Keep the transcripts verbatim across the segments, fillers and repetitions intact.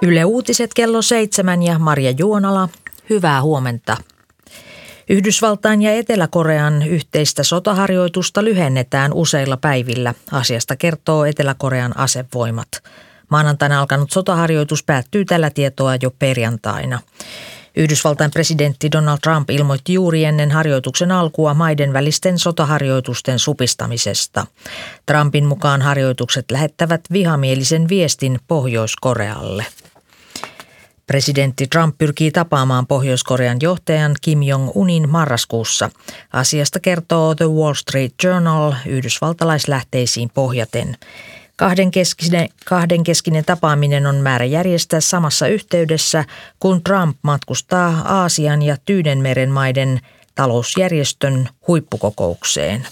Yle Uutiset kello seitsemän ja Marja Juonala, hyvää huomenta. Yhdysvaltain ja Etelä-Korean yhteistä sotaharjoitusta lyhennetään useilla päivillä. Asiasta kertoo Etelä-Korean asevoimat. Maanantaina alkanut sotaharjoitus päättyy tällä tietoa jo perjantaina. Yhdysvaltain presidentti Donald Trump ilmoitti juuri ennen harjoituksen alkua maiden välisten sotaharjoitusten supistamisesta. Trumpin mukaan harjoitukset lähettävät vihamielisen viestin Pohjois-Korealle. Presidentti Trump pyrkii tapaamaan Pohjois-Korean johtajan Kim Jong-unin marraskuussa. Asiasta kertoo The Wall Street Journal yhdysvaltalaislähteisiin pohjaten. Kahdenkeskinen, kahdenkeskinen tapaaminen on määrä järjestää samassa yhteydessä, kun Trump matkustaa Aasian ja Tyynenmeren maiden talousjärjestön huippukokoukseen.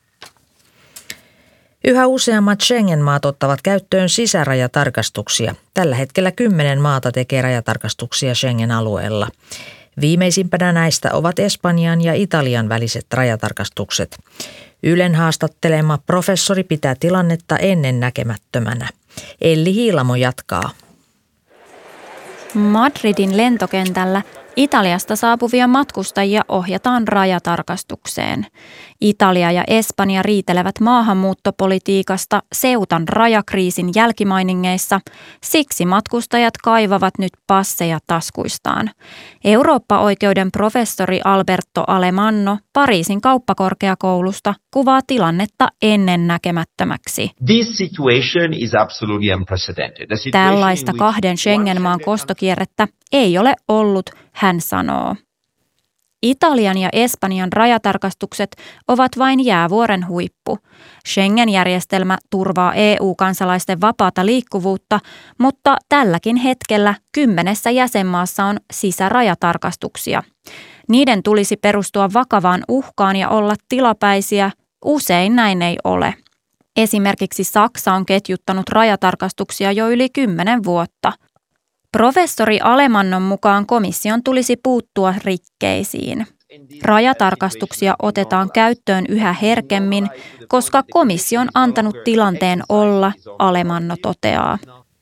Yhä useammat Schengen-maat ottavat käyttöön sisärajatarkastuksia. Tällä hetkellä kymmenen maata tekee rajatarkastuksia Schengen-alueella. Viimeisimpänä näistä ovat Espanjan ja Italian väliset rajatarkastukset. Ylen haastattelema professori pitää tilannetta ennennäkemättömänä. Elli Hiilamo jatkaa. Madridin lentokentällä Italiasta saapuvia matkustajia ohjataan rajatarkastukseen. Italia ja Espanja riitelevät maahanmuuttopolitiikasta Ceutan rajakriisin jälkimainingeissa, siksi matkustajat kaivavat nyt passeja taskuistaan. Eurooppa-oikeuden professori Alberto Alemanno Pariisin kauppakorkeakoulusta kuvaa tilannetta ennennäkemättömäksi. This situation is absolutely unprecedented. Tällaista kahden Schengen-maan kostokierrettä ei ole ollut, hän sanoo. Italian ja Espanjan rajatarkastukset ovat vain jäävuoren huippu. Schengen-järjestelmä turvaa E U-kansalaisten vapaata liikkuvuutta, mutta tälläkin hetkellä kymmenessä jäsenmaassa on sisärajatarkastuksia. Niiden tulisi perustua vakavaan uhkaan ja olla tilapäisiä, usein näin ei ole. Esimerkiksi Saksa on ketjuttanut rajatarkastuksia jo yli kymmenen vuotta. Professori Alemannon mukaan komission tulisi puuttua rikkeisiin. Rajatarkastuksia otetaan käyttöön yhä herkemmin, koska komissio on antanut tilanteen olla, Alemanno toteaa.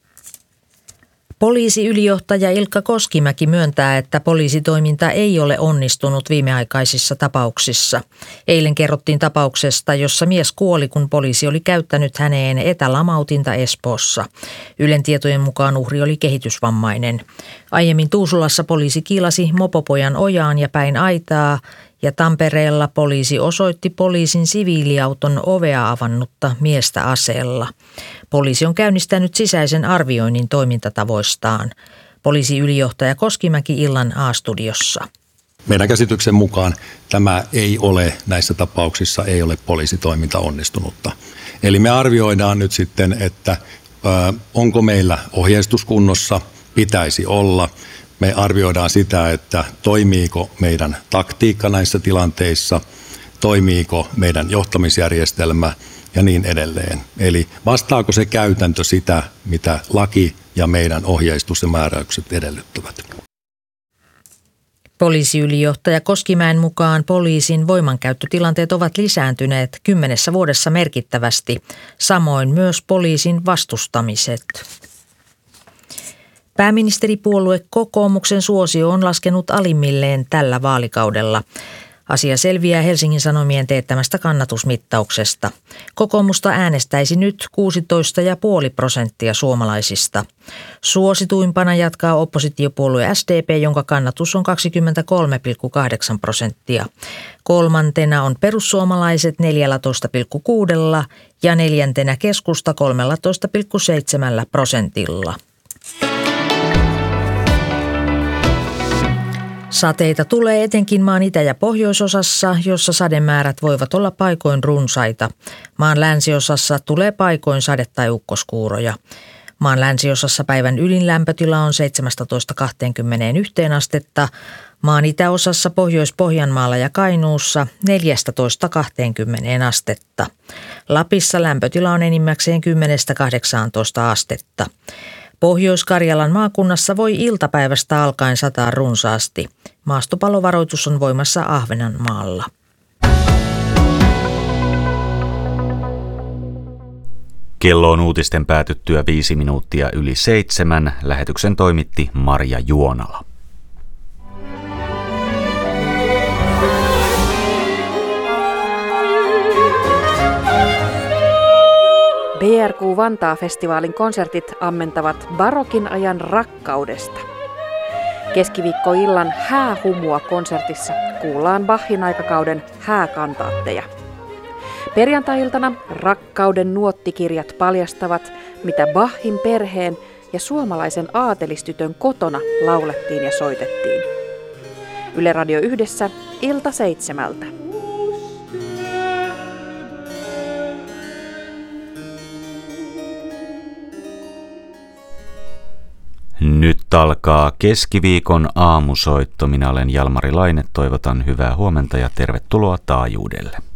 Poliisiylijohtaja Ilkka Koskimäki myöntää, että poliisitoiminta ei ole onnistunut viimeaikaisissa tapauksissa. Eilen kerrottiin tapauksesta, jossa mies kuoli, kun poliisi oli käyttänyt häneen etälamautinta Espoossa. Ylen tietojen mukaan uhri oli kehitysvammainen. Aiemmin Tuusulassa poliisi kiilasi mopopojan ojaan ja päin aitaa, ja Tampereella poliisi osoitti poliisin siviiliauton ovea avannutta miestä aseella. Poliisi on käynnistänyt sisäisen arvioinnin toimintatavoistaan. Poliisiylijohtaja Koskimäki illan A-studiossa. Meidän käsityksen mukaan tämä ei ole, näissä tapauksissa ei ole poliisitoiminta onnistunutta. Eli me arvioidaan nyt sitten, että ö, onko meillä ohjeistus kunnossa, pitäisi olla. Me arvioidaan sitä, että toimiiko meidän taktiikka näissä tilanteissa, toimiiko meidän johtamisjärjestelmä ja niin edelleen. Eli vastaako se käytäntö sitä, mitä laki ja meidän ohjeistus ja määräykset edellyttävät. Poliisiylijohtaja Koskimäen mukaan poliisin voimankäyttötilanteet ovat lisääntyneet kymmenessä vuodessa merkittävästi, samoin myös poliisin vastustamiset. Pääministeripuolue kokoomuksen suosio on laskenut alimmilleen tällä vaalikaudella. Asia selviää Helsingin Sanomien teettämästä kannatusmittauksesta. Kokoomusta äänestäisi nyt kuusitoista pilkku viisi prosenttia suomalaisista. Suosituimpana jatkaa oppositiopuolue S D P, jonka kannatus on kaksikymmentäkolme pilkku kahdeksan prosenttia. Kolmantena on perussuomalaiset neljätoista pilkku kuusi ja neljäntenä keskusta kolmetoista pilkku seitsemän prosentilla. Sateita tulee etenkin maan itä- ja pohjoisosassa, jossa sademäärät voivat olla paikoin runsaita. Maan länsiosassa tulee paikoin sade- tai ukkoskuuroja. Maan länsiosassa päivän ylin lämpötila on seitsemästätoista kaksikymmentäyksi astetta, maan itäosassa Pohjois-Pohjanmaalla ja Kainuussa neljästätoista kaksikymmentä astetta. Lapissa lämpötila on enimmäkseen kymmenestä kahdeksaantoista astetta. Pohjois-Karjalan maakunnassa voi iltapäivästä alkaen sataa runsaasti. Maastopallovaroitus on voimassa Ahvenanmaalla. Kello on uutisten päätyttyä viisi minuuttia yli seitsemän. Lähetyksen toimitti Marja Juonala. B R Q Vantaa-festivaalin konsertit ammentavat barokin ajan rakkaudesta. Keskiviikkoillan häähumua konsertissa kuullaan Bachin aikakauden hääkantaatteja. Perjantai-iltana rakkauden nuottikirjat paljastavat, mitä Bachin perheen ja suomalaisen aatelistytön kotona laulettiin ja soitettiin. Yle Radio Yhdessä, ilta seitsemältä. Nyt alkaa keskiviikon aamusoitto. Minä olen Jalmari Laine. Toivotan hyvää huomenta ja tervetuloa taajuudelle.